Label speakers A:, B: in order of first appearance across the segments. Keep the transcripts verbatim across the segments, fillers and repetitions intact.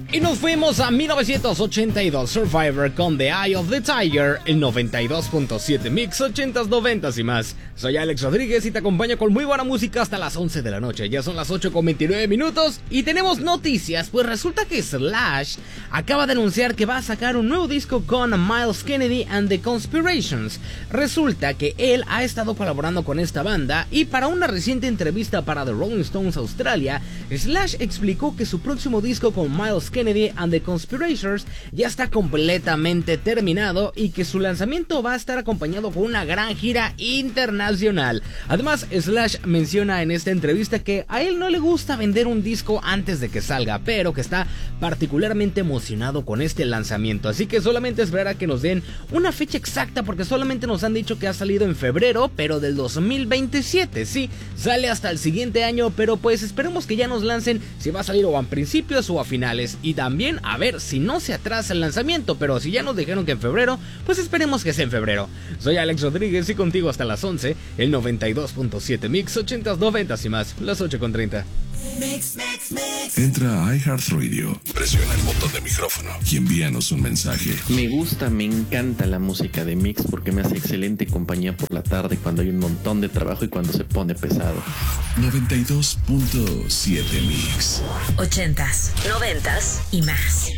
A: Y nos fuimos a mil novecientos ochenta y dos, Survivor con The Eye of the Tiger, el noventa y dos punto siete Mix, ochentas, noventas y más. Soy Alex Rodríguez y te acompaño con muy buena música hasta las once de la noche. Ya son las ocho con veintinueve minutos y tenemos noticias, pues resulta que Slash acaba de anunciar que va a sacar un nuevo disco con Myles Kennedy and the Conspirations. Resulta que él ha estado colaborando con esta banda y para una reciente entrevista para The Rolling Stones Australia, Slash explicó que su próximo disco con Myles Kennedy and the Conspirators ya está completamente terminado y que su lanzamiento va a estar acompañado con una gran gira internacional. Además, Slash menciona en esta entrevista que a él no le gusta vender un disco antes de que salga, pero que está particularmente emocionado con este lanzamiento, así que solamente esperar a que nos den una fecha exacta, porque solamente nos han dicho que ha salido en febrero, pero del dos mil veintisiete. Sí, sale hasta el siguiente año, pero pues esperemos que ya nos lancen si va a salir o a principios o a finales, y también a ver si no se atrasa el lanzamiento, pero si ya nos dijeron que en febrero, pues esperemos que sea en febrero. Soy Alex Rodríguez y contigo hasta las once, el noventa y dos punto siete Mix, ochentas, noventas y más, las ocho con treinta.
B: Mix, mix, mix.
C: Entra a iHeartRadio, presiona el botón de micrófono y envíanos un mensaje.
D: Me gusta, me encanta la música de Mix porque me hace excelente compañía por la tarde cuando hay un montón de trabajo y cuando se pone pesado.
C: noventa y dos punto siete Mix.
B: Ochentas, noventas y más.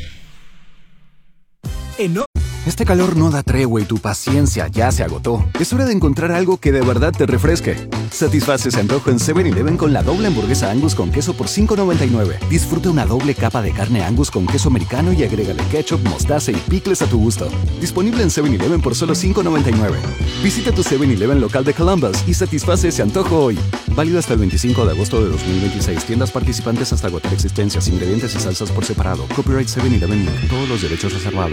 E: En Este calor no da tregua y tu paciencia ya se agotó. Es hora de encontrar algo que de verdad te refresque. Satisface ese antojo en seven eleven con la doble hamburguesa Angus con queso por cinco noventa y nueve. Disfruta una doble capa de carne Angus con queso americano y agrégale ketchup, mostaza y picles a tu gusto. Disponible en seven eleven por solo cinco noventa y nueve. Visita tu seven eleven local de Columbus y satisface ese antojo hoy. Válido hasta el veinticinco de agosto de dos mil veintiséis. Tiendas participantes hasta agotar existencias, ingredientes y salsas por separado. Copyright seven eleven Incorporated. Todos los derechos reservados.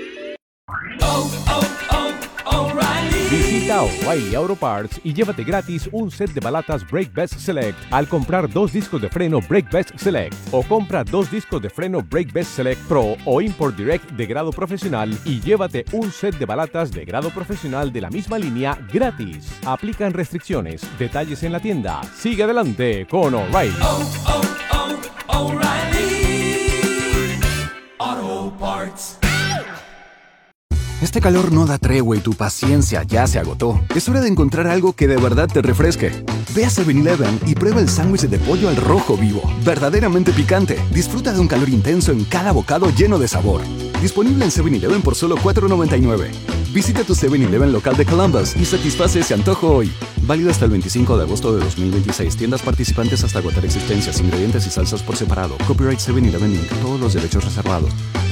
F: Visita O'Reilly Auto Parts y llévate gratis un set de balatas Brake Best Select al comprar dos discos de freno Brake Best Select, o compra dos discos de freno Brake Best Select Pro o Import Direct de grado profesional y llévate un set de balatas de grado profesional de la misma línea gratis. Aplican restricciones. Detalles en la tienda. Sigue adelante con O'Reilly.
G: Oh, oh, oh, O'Reilly Auto Parts.
E: Este calor no da tregua y tu paciencia ya se agotó. Es hora de encontrar algo que de verdad te refresque. Ve a seven eleven y prueba el sándwich de pollo al rojo vivo. Verdaderamente picante. Disfruta de un calor intenso en cada bocado lleno de sabor. Disponible en seven eleven por solo cuatro noventa y nueve. Visita tu seven eleven local de Columbus y satisface ese antojo hoy. Válido hasta el veinticinco de agosto de dos mil veintiséis. Tiendas participantes hasta agotar existencias, ingredientes y salsas por separado. Copyright seven eleven Incorporated. Todos los derechos reservados.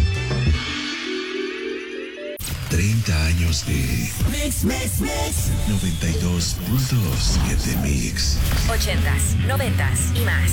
C: treinta años de
B: Mix, mix, mix.
C: noventa y dos punto siete Mix.
B: Ochentas, noventas y más.